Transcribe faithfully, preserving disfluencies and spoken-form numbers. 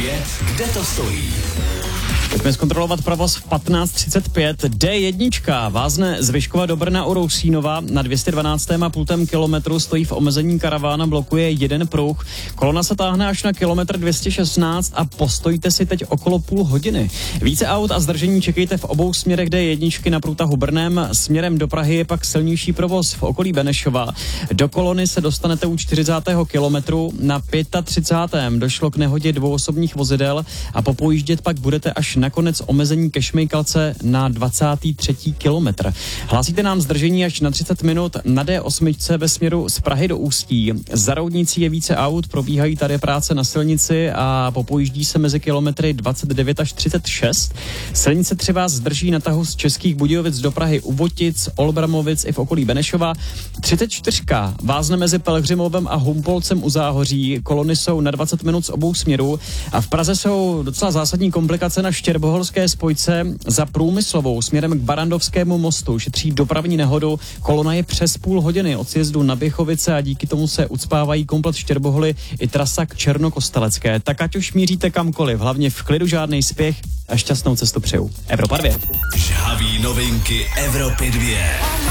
dvě, kde to stojí? Pojďme zkontrolovat provoz v patnáct třicet pět. dé jedna vázne z Vyškova do Brna u Rousínova. Na dvě stě dvanáct a půl kilometru stojí v omezení karavána, blokuje jeden pruh. Kolona se táhne až na kilometr dvě stě šestnáct a postojíte si teď okolo půl hodiny. Více aut a zdržení čekejte v obou směrech dé jedna na průtahu Brnem. Směrem do Prahy je pak silnější provoz v okolí Benešova. Do kolony se dostanete u čtyřicátého kilometru. Na třicátém pátém došlo k nehodě dvou osobních vozidel a popojíždět pak budete až nakonec omezení ke Šmejkalce na dvacátý třetí kilometr. Hlásíte nám zdržení až na třicet minut na dé osm ve směru z Prahy do Ústí. Za Roudnicí je více aut, probíhají tady práce na silnici a popojíždí se mezi kilometry dvacet devět až třicet šest. Silnice tři vás zdrží na tahu z Českých Budějovic do Prahy u Votic, Olbramovic i v okolí Benešova. třicet čtyři vázne mezi Pelhřimovem a Humpolcem u Záhoří. Kolony jsou na dvacet minut z obou směrů a v Praze jsou docela zásadní komplikace na Štěrboholské spojce za Průmyslovou směrem k Barandovskému mostu. Šetří dopravní nehodu. Kolona je přes půl hodiny od sjezdu na Běchovice a díky tomu se ucpávají komplet Štěrboholy i trasa k Černokostelecké. Tak ať už míříte kamkoliv, hlavně v klidu, žádnej spěch a šťastnou cestu přeju. Evropa dvě. Žhavý novinky Evropy dvě.